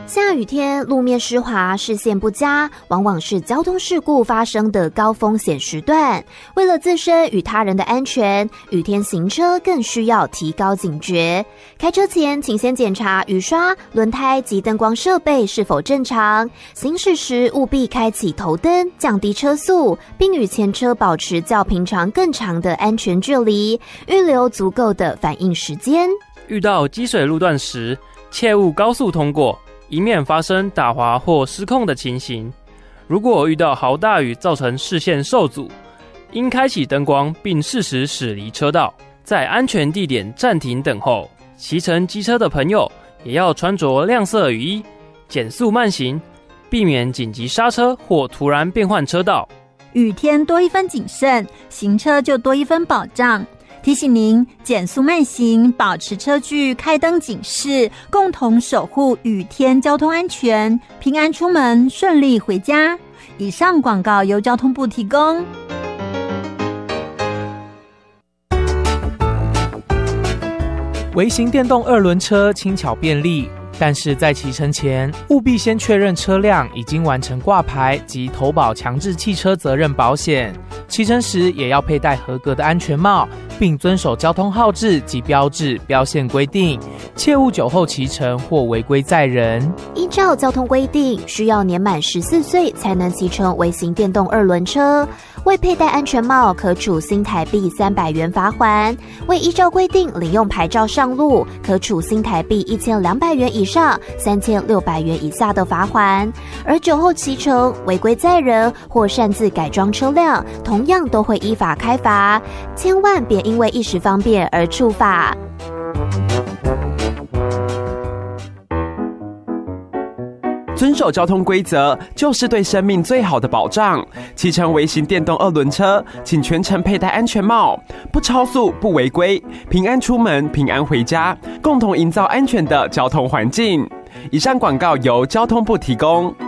下雨天路面湿滑，视线不佳，往往是交通事故发生的高风险时段。为了自身与他人的安全，雨天行车更需要提高警觉。开车前请先检查雨刷、轮胎及灯光设备是否正常。行驶时务必开启头灯，降低车速，并与前车保持较平常更长的安全距离，预留足够的反应时间。 遇到积水路段时，切勿高速通过，以免发生打滑或失控的情形。如果遇到豪大雨造成视线受阻，应开启灯光并适时驶离车道，在安全地点暂停等候。骑乘机车的朋友也要穿着亮色雨衣，减速慢行，避免紧急刹车或突然变换车道。 雨天多一分谨慎，行车就多一分保障。提醒您减速慢行，保持车距，开灯警示，共同守护雨天交通安全，平安出门，顺利回家。以上广告由交通部提供。 微型电动2轮车轻巧便利，但是在骑乘前务必先确认车辆已经完成挂牌及投保强制汽车责任保险。骑乘时也要佩戴合格的安全帽，并遵守交通号志及标志标线规定，切勿酒后骑乘或违规载人。 依照交通规定，需要年满14岁才能骑乘微型电动2轮车。未佩戴安全帽，可处新台币300元罚锾；未依照规定领用牌照上路，可处新台币1200元以上3600元以下的罚锾。而酒后骑乘、违规载人或擅自改装车辆，同样都会依法开罚，千万别因为一时方便而触法。 遵守交通规则就是对生命最好的保障。骑乘微型电动2轮车，请全程佩戴安全帽，不超速、不违规，平安出门，平安回家，共同营造安全的交通环境。以上广告由交通部提供。